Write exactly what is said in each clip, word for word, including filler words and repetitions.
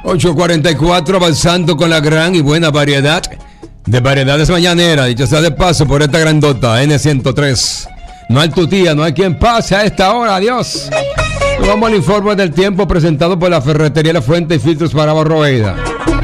ocho cuarenta y cuatro, avanzando con la gran y buena variedad de variedades mañaneras. Dicho sea de paso por esta grandota ene ciento tres. No hay tu tía, no hay quien pase a esta hora. Adiós. Nos vamos al informe del tiempo presentado por la Ferretería La Fuente y Filtros para Barroeda.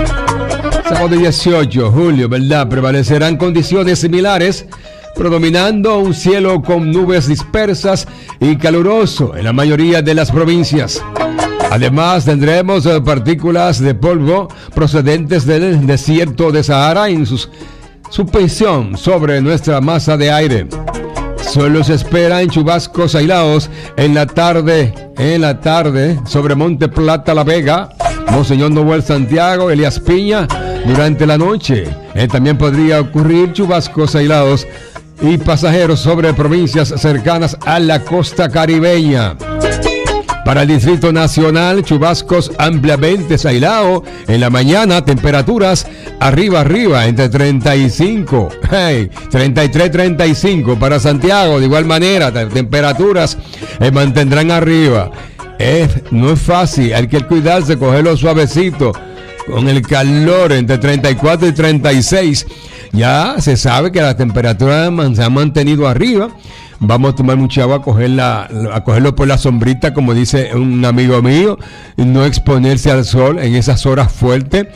Sábado dieciocho de julio, ¿verdad? Prevalecerán condiciones similares, predominando un cielo con nubes dispersas y caluroso en la mayoría de las provincias. Además, tendremos partículas de polvo procedentes del desierto de Sahara en su suspensión sobre nuestra masa de aire. Solo se esperan chubascos aislados en la tarde, en la tarde sobre Monte Plata, La Vega, Monseñor Noel Santiago, Elías Piña. Durante la noche eh, también podría ocurrir chubascos aislados y pasajeros sobre provincias cercanas a la costa caribeña. Para el Distrito Nacional, chubascos ampliamente aislados en la mañana, temperaturas arriba, arriba, entre treinta y cinco, hey, treinta y tres, treinta y cinco. Para Santiago, de igual manera, temperaturas eh, mantendrán arriba. Eh, no es fácil, hay que cuidarse, cogerlo suavecito. Con el calor entre treinta y cuatro y treinta y seis, ya se sabe que la temperatura se ha mantenido arriba. Vamos a tomar mucha agua, a, cogerla, a cogerlo por la sombrita, como dice un amigo mío, no exponerse al sol en esas horas fuertes,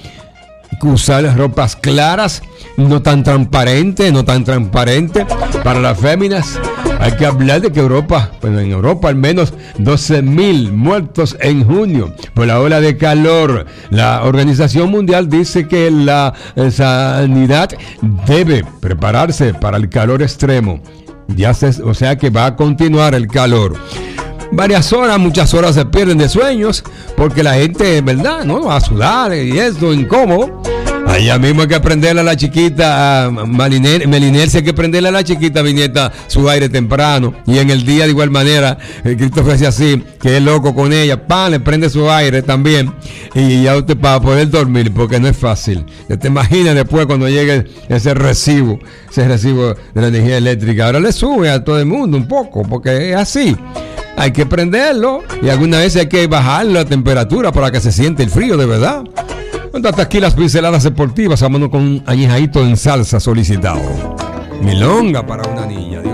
usar ropas claras, no tan transparentes, no tan transparentes. Para las féminas hay que hablar de que Europa, bueno, en Europa al menos doce mil muertos en junio por la ola de calor. La Organización Mundial dice que la sanidad debe prepararse para el calor extremo. Ya se, o sea que va a continuar el calor. Varias horas, muchas horas se pierden de sueños porque la gente, ¿verdad? No va a sudar y eso, incómodo. Allá mismo hay que prenderle a la chiquita, a Melinelsi, hay que prenderle a la chiquita Viñeta su aire temprano. Y en el día de igual manera, el Cristo ofrece así, que es loco con ella, pan, le prende su aire también. Y ya usted para poder dormir, porque no es fácil. Ya te imaginas después cuando llegue ese recibo, ese recibo de la energía eléctrica. Ahora le sube a todo el mundo un poco, porque es así. Hay que prenderlo y algunas veces hay que bajar la temperatura para que se siente el frío de verdad. Hasta aquí las pinceladas deportivas, vámonos con un añejadito en salsa solicitado. Milonga para una niña.